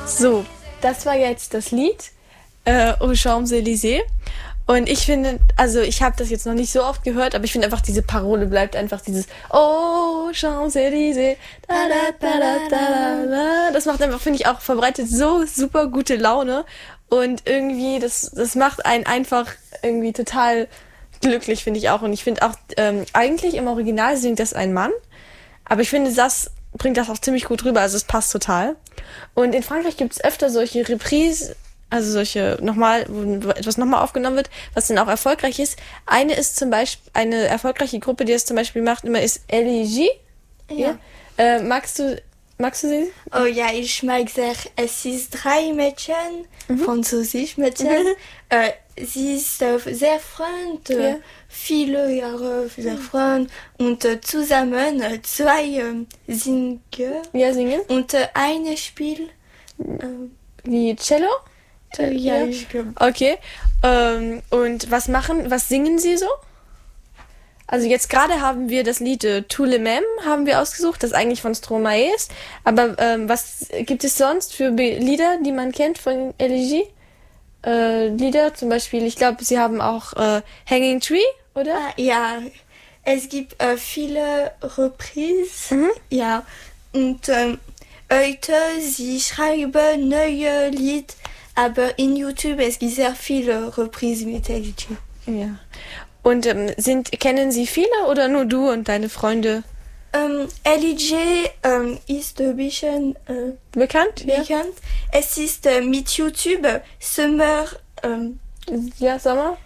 So, das war jetzt das Lied Aux Champs-Élysées. Und ich finde, also ich habe das jetzt noch nicht so oft gehört, aber ich finde einfach, diese Parole bleibt einfach dieses Aux Champs-Élysées. Da, da, da, da, da, da. Das macht einfach, finde ich, auch verbreitet so super gute Laune. Und irgendwie, das macht einen einfach irgendwie total glücklich, finde ich auch. Und ich finde auch, eigentlich im Original singt das ein Mann. Aber ich finde, das bringt das auch ziemlich gut rüber. Also es passt total. Und in Frankreich gibt es öfter solche Reprises, also solche nochmal, wo etwas nochmal aufgenommen wird, was dann auch erfolgreich ist. Eine ist zum Beispiel, eine erfolgreiche Gruppe, die es zum Beispiel macht, immer ist Elégie. Ja. Magst du sie? Oh ja, ich mag sehr. Es ist 3 Mädchen, französisch Mädchen. Sie ist sehr Freund, Ja. viele Jahre sehr Freund und zusammen 2 singen Ja, singen. und eine Spiel. Wie Cello? Ja, ich glaube. Okay. Und was singen sie so? Also jetzt gerade haben wir das Lied Tous les Mêmes haben wir ausgesucht, das eigentlich von Stromae ist. Aber was gibt es sonst für Lieder, die man kennt von Elégie? Lieder zum Beispiel, ich glaube, sie haben auch Hanging Tree, oder? Ja, es gibt viele Reprises. Ja, und heute sie schreiben neue Lied, aber in YouTube es gibt sehr viele Reprises mit Elégie. Ja. Und kennen Sie viele oder nur du und deine Freunde? Elégie ist ein bisschen Bekannt? Ja. bekannt. Es ist mit YouTube Summer. Ja, Sommer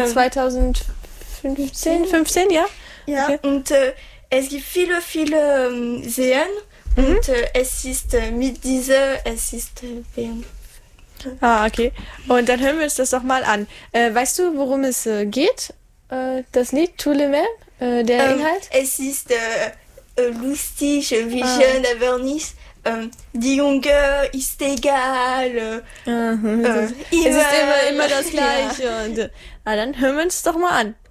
2015, 15, ja? Ja, Okay. und es gibt viele Seen. Und es ist mit dieser, es ist Ah, okay. Und dann hören wir uns das doch mal an. Weißt du, worum es geht? Das Lied Tous les Mêmes? Der Inhalt? Es ist lustig, wie schön, aber nicht. Die Junge ist egal. Es ist immer das Gleiche. Und, dann hören wir uns doch mal an.